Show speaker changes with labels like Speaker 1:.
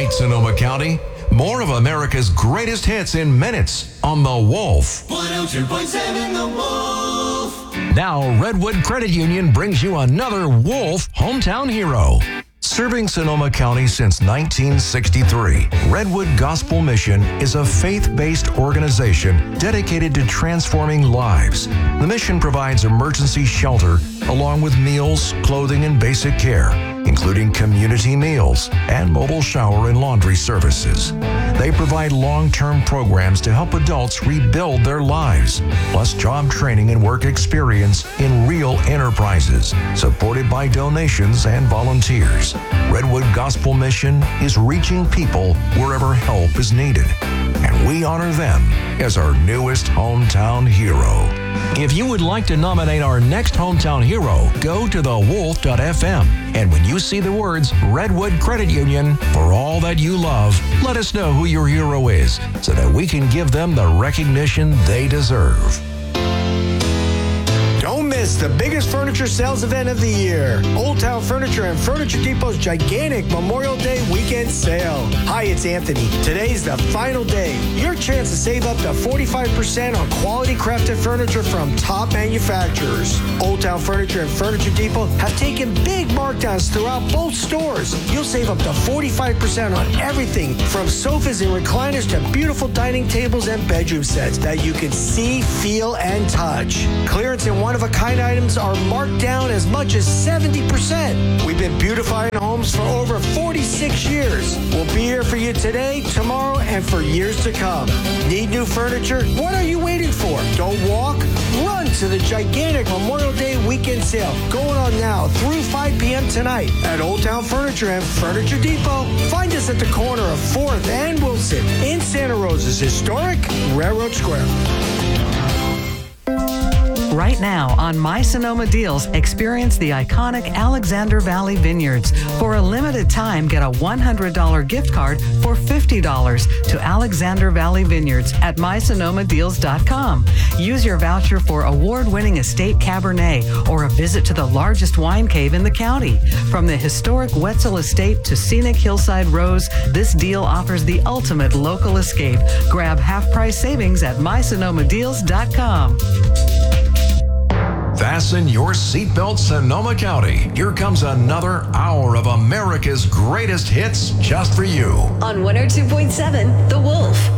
Speaker 1: right, Sonoma County. More of America's greatest hits in minutes on The Wolf.
Speaker 2: 102.7 The Wolf.
Speaker 1: Now, Redwood Credit Union brings you another Wolf hometown hero. Serving Sonoma County since 1963, Redwood Gospel Mission is a faith-based organization dedicated to transforming lives. The mission provides emergency shelter along with meals, clothing, and basic care, including community meals and mobile shower and laundry services. They provide long-term programs to help adults rebuild their lives, plus job training and work experience in real enterprises, supported by donations and volunteers. Redwood Gospel Mission is reaching people wherever help is needed, and we honor them as our newest hometown hero. If you would like to nominate our next hometown hero, go to thewolf.fm, and when you see the words Redwood Credit Union, for all that you love, let us know who your hero is so that we can give them the recognition they deserve.
Speaker 3: Don't miss the biggest furniture sales event of the year. Old Town Furniture and Furniture Depot's gigantic Memorial Day weekend sale. Hi, it's Anthony. Today's the final day. Your chance to save up to 45% on quality crafted furniture from top manufacturers. Old Town Furniture and Furniture Depot have taken big markdowns throughout both stores. You'll save up to 45% on everything from sofas and recliners to beautiful dining tables and bedroom sets that you can see, feel, and touch. Clearance and one-of-a-kind items are marked down as much as 70%. We've been beautifying homes for over 46 years. We'll be here for you today, tomorrow, and for years to come. Need new furniture? What are you waiting for? Don't walk, run to the gigantic Memorial Day weekend sale going on now through 5 p.m. tonight at Old Town Furniture and Furniture Depot. Find us at the corner of 4th and Wilson in Santa Rosa's historic Railroad Square.
Speaker 4: Right now on My Sonoma Deals, experience the iconic Alexander Valley Vineyards. For a limited time, get a $100 gift card for $50 to Alexander Valley Vineyards at mysonomadeals.com. Use your voucher for award-winning estate Cabernet or a visit to the largest wine cave in the county. From the historic Wetzel Estate to scenic Hillside Rose, this deal offers the ultimate local escape. Grab half-price savings at mysonomadeals.com.
Speaker 1: Fasten your seatbelt, Sonoma County. Here comes another hour of America's greatest hits just for you.
Speaker 5: On 102.7 The Wolf.